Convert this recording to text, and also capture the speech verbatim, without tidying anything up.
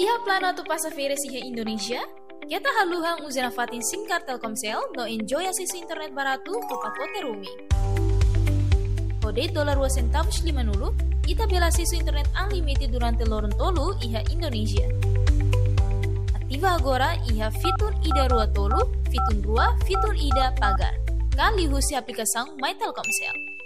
Iha plano tu passageira iha Indonesia? Kita haluhang uzina fatin singkar Telkomsel no enjoy akses internet barato ke pacote roaming. Kode dolar dua centavos lima nulu, kita bela akses internet unlimited durante lorong tolu iha Indonesia. Aktiva agora iha fitur ida rua tolu, fitur rua, fitur ida pagar. Kali husi aplikação My Telkomsel.